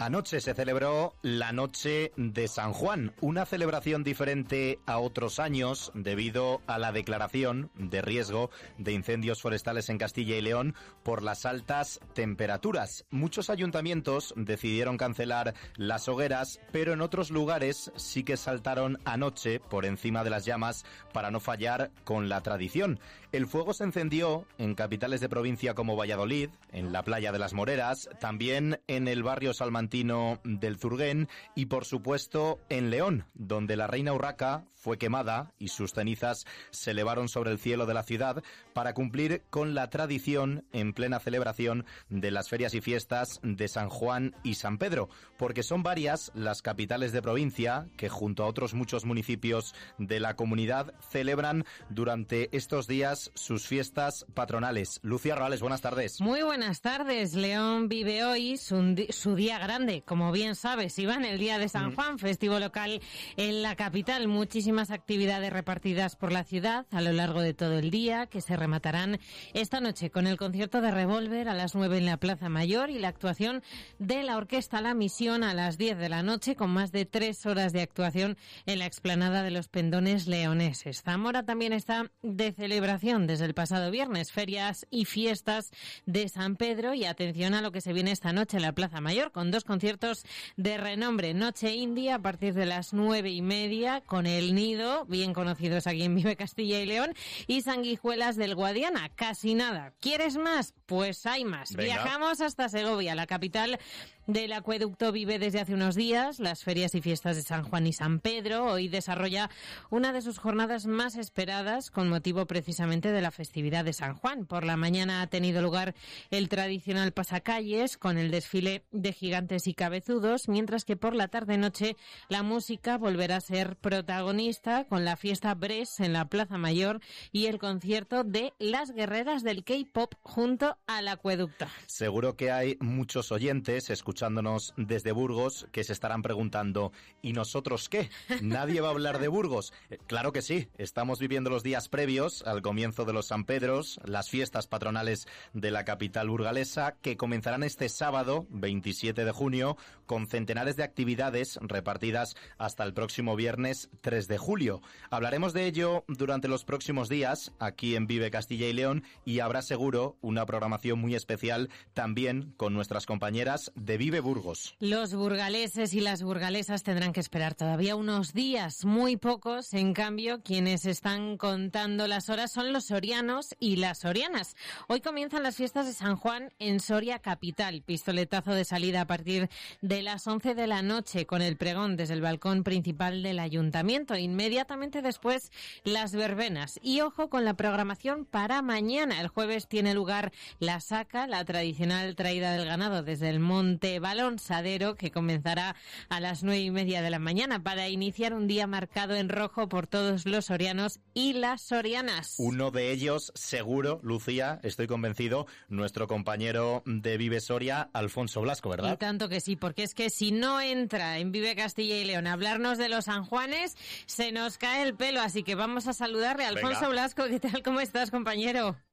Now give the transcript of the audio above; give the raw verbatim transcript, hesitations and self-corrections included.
Anoche se celebró la Noche de San Juan, una celebración diferente a otros años debido a la declaración de riesgo de incendios forestales en Castilla y León por las altas temperaturas. Muchos ayuntamientos decidieron cancelar las hogueras, pero en otros lugares sí que saltaron anoche por encima de las llamas para no fallar con la tradición. El fuego se encendió en capitales de provincia como Valladolid, en la playa de las Moreras, también en el barrio salmantino del Zurguén y, por supuesto, en León, donde la reina Urraca fue quemada y sus cenizas se elevaron sobre el cielo de la ciudad para cumplir con la tradición en plena celebración de las ferias y fiestas de San Juan y San Pedro, porque son varias las capitales de provincia que, junto a otros muchos municipios de la comunidad, celebran durante estos días sus fiestas patronales. Lucía Rales, buenas tardes. Muy buenas tardes. León vive hoy su, su día grande. Como bien sabes, Iván, el Día de San Juan, festivo local en la capital. Muchísimas actividades repartidas por la ciudad a lo largo de todo el día, que se rematarán esta noche con el concierto de Revolver a las nueve en la Plaza Mayor y la actuación de la Orquesta La Misión a las diez de la noche, con más de tres horas de actuación en la explanada de los Pendones leoneses. Zamora también está de celebración desde el pasado viernes, ferias y fiestas de San Pedro, y atención a lo que se viene esta noche en la Plaza Mayor, con dos conciertos de renombre. Noche India a partir de las nueve y media con El Nido, bien conocidos aquí en Vive Castilla y León, y Sanguijuelas del Guadiana. Casi nada. ¿Quieres más? Pues hay más. Venga. Viajamos hasta Segovia, la capital del acueducto. Vive desde hace unos días las ferias y fiestas de San Juan y San Pedro. Hoy desarrolla una de sus jornadas más esperadas con motivo precisamente de la festividad de San Juan. Por la mañana ha tenido lugar el tradicional pasacalles con el desfile de gigantes y cabezudos, mientras que por la tarde-noche la música volverá a ser protagonista con la fiesta Bres en la Plaza Mayor y el concierto de las guerreras del K-pop junto al acueducto. Seguro que hay muchos oyentes escuchándonos desde Burgos que se estarán preguntando, ¿y nosotros qué? ¿Nadie va a hablar de Burgos? Eh, claro que sí, estamos viviendo los días previos al comienzo de los San Pedros, las fiestas patronales de la capital burgalesa, que comenzarán este sábado, veintisiete de junio, con centenares de actividades repartidas hasta el próximo viernes tres de julio. Hablaremos de ello durante los próximos días aquí en Vive Castilla y León, y habrá seguro una programación muy especial también con nuestras compañeras de Vive Burgos. Los burgaleses y las burgalesas tendrán que esperar todavía unos días, muy pocos. En cambio, quienes están contando las horas son los sorianos y las sorianas. Hoy comienzan las fiestas de San Juan en Soria capital. Pistoletazo de salida a partir de las once de la noche con el pregón desde el balcón principal del ayuntamiento. Inmediatamente después las verbenas. Y ojo con la programación para mañana. El jueves tiene lugar la saca, la tradicional traída del ganado desde el Monte Balonsadero, que comenzará a las nueve y media de la mañana para iniciar un día marcado en rojo por todos los sorianos y las sorianas. Uno de ellos, seguro, Lucía, estoy convencido, nuestro compañero de Vive Soria, Alfonso Blasco, ¿verdad? Y tanto que sí, porque es que si no entra en Vive Castilla y León a hablarnos de los sanjuanes, se nos cae el pelo, así que vamos a saludarle. Alfonso Venga. Blasco, ¿qué tal? ¿Cómo estás, compañero?